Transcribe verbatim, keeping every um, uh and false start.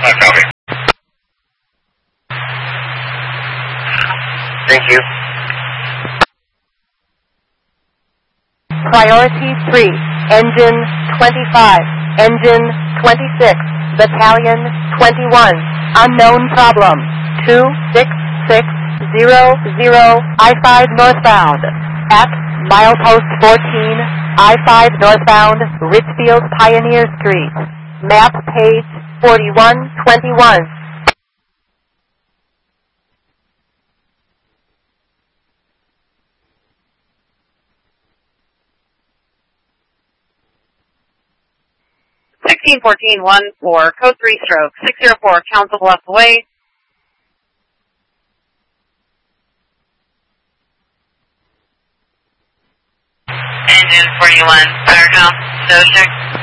Uh, copy. Thank you. Priority three, engine twenty-five, engine twenty-six, battalion twenty-one, unknown problem, two six six zero zero, I five northbound, at milepost fourteen, I five northbound, Richfield Pioneer Street, map page forty-one twenty-one. sixteen fourteen one four, code three stroke, six zero four, Council Bluffs away. Engine forty-one, Firehouse, Doshik.